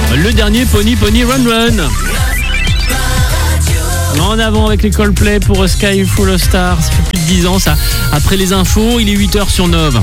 Le dernier Pony Pony Run Run. En avant avec les Coldplay pour Sky Full of Stars. Ça fait plus de 10 ans ça. Après les infos, il est 8h sur Nov.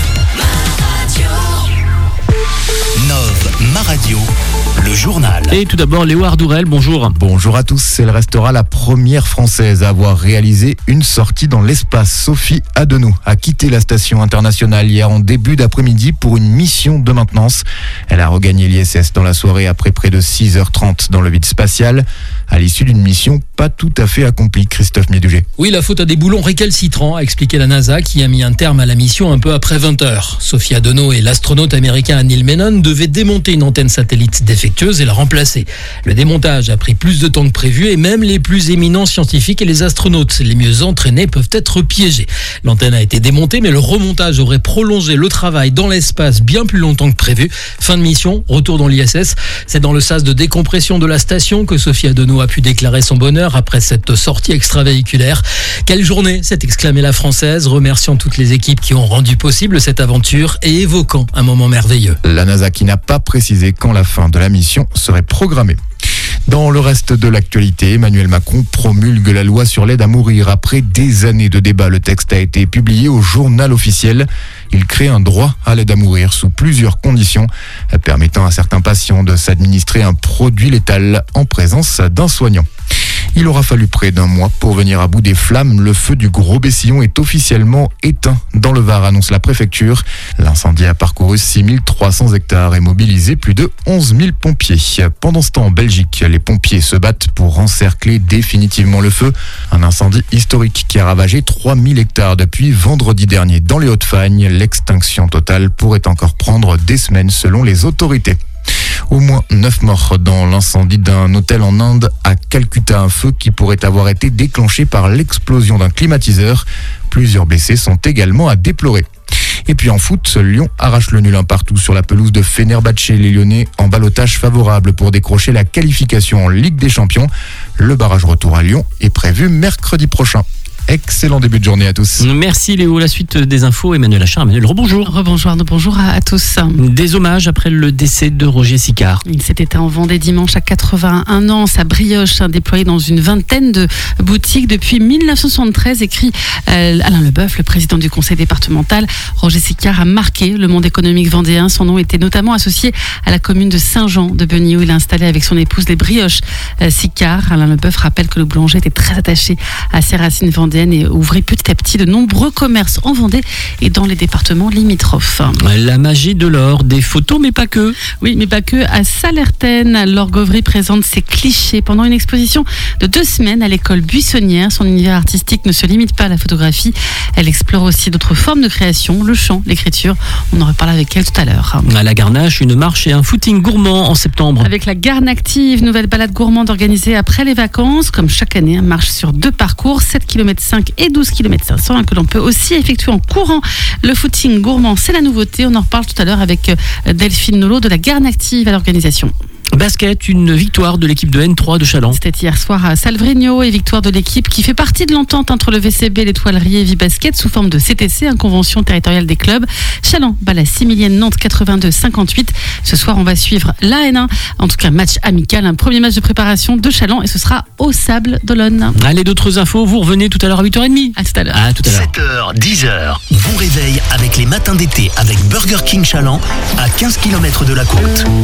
Nov, ma radio, le journal. Et tout d'abord, Léo Ardourel, bonjour. Bonjour à tous, elle restera la première française à avoir réalisé une sortie dans l'espace. Sophie Adenau a quitté la station internationale hier en début d'après-midi pour une mission de maintenance. Elle a regagné l'ISS dans la soirée après près de 6h30 dans le vide spatial, à l'issue d'une mission pas tout à fait accomplie. Christophe Méduget. Oui, la faute à des boulons récalcitrants, a expliqué la NASA, qui a mis un terme à la mission un peu après 20h. Sophie Adenau et l'astronaute américain Neil Menon devaient démonter une antenne satellite défectueuse et la remplacer. Le démontage a pris plus de temps que prévu et même les plus éminents scientifiques et les astronautes les mieux entraînés peuvent être piégés. L'antenne a été démontée, mais le remontage aurait prolongé le travail dans l'espace bien plus longtemps que prévu. Fin de mission, retour dans l'ISS. C'est dans le sas de décompression de la station que Sophie Adenau a pu déclarer son bonheur après cette sortie extravéhiculaire. Quelle journée, s'est exclamée la Française, remerciant toutes les équipes qui ont rendu possible cette aventure et évoquant un moment merveilleux. La NASA qui n'a pas précisé quand la fin de la mission serait programmée. Dans le reste de l'actualité, Emmanuel Macron promulgue la loi sur l'aide à mourir. Après des années de débat, le texte a été publié au journal officiel. Il crée un droit à l'aide à mourir sous plusieurs conditions, permettant à certains patients de s'administrer un produit létal en présence d'un soignant. Il aura fallu près d'un mois pour venir à bout des flammes. Le feu du Gros Bessillon est officiellement éteint dans le Var, annonce la préfecture. L'incendie a parcouru 6300 hectares et mobilisé plus de 11 000 pompiers. Pendant ce temps, en Belgique, les pompiers se battent pour encercler définitivement le feu. Un incendie historique qui a ravagé 3000 hectares depuis vendredi dernier dans les Hauts-de-Fagne. L'extinction totale pourrait encore prendre des semaines selon les autorités. Au moins 9 morts dans l'incendie d'un hôtel en Inde à Calcutta, un feu qui pourrait avoir été déclenché par l'explosion d'un climatiseur. Plusieurs blessés sont également à déplorer. Et puis en foot, Lyon arrache le nul un partout sur la pelouse de Fenerbahçe. Les Lyonnais en ballottage favorable pour décrocher la qualification en Ligue des Champions. Le barrage retour à Lyon est prévu mercredi prochain. Excellent début de journée à tous. Merci Léo. La suite des infos, Emmanuel Achard. Emmanuel, rebonjour. Rebonjour, bonjour à tous. Des hommages après le décès de Roger Sicard. Il s'est éteint en Vendée dimanche à 81 ans. Sa brioche, déployée dans une vingtaine de boutiques depuis 1973, écrit Alain Leboeuf, le président du conseil départemental. Roger Sicard a marqué le monde économique vendéen. Son nom était notamment associé à la commune de Saint-Jean-de-Beny, où il a installé avec son épouse les brioches Sicard. Alain Leboeuf rappelle que le boulanger était très attaché à ses racines vendéennes et ouvrit petit à petit de nombreux commerces en Vendée et dans les départements limitrophes. La magie de l'or, des photos mais pas que. Oui, mais pas que. À Sallertaine, Laure Gauvry présente ses clichés pendant une exposition de 2 semaines à l'école buissonnière. Son univers artistique ne se limite pas à la photographie. Elle explore aussi d'autres formes de création, le chant, l'écriture. On en reparle avec elle tout à l'heure. À la Garnache, une marche et un footing gourmand en septembre. Avec la Garn Active, nouvelle balade gourmande organisée après les vacances. Comme chaque année, une marche sur 2 parcours, 7 km 5 et 12 km 500, que l'on peut aussi effectuer en courant. Le footing gourmand, c'est la nouveauté. On en reparle tout à l'heure avec Delphine Nolot de la Garn Active à l'organisation. Basket, une victoire de l'équipe de N3 de Challans. C'était hier soir à Salvrigno et victoire de l'équipe qui fait partie de l'entente entre le VCB, l'Étoilerie et Vibasket sous forme de CTC, une convention territoriale des clubs. Challans bat la Similienne Nantes 82-58. Ce soir, on va suivre la N1. En tout cas, match amical, un premier match de préparation de Challans et ce sera au Sable d'Olonne. Allez, d'autres infos, vous revenez tout à l'heure à 8h30. À tout à l'heure. À tout à l'heure. 7h, 10h, bon réveil avec les matins d'été avec Burger King Challans à 15 km de la côte.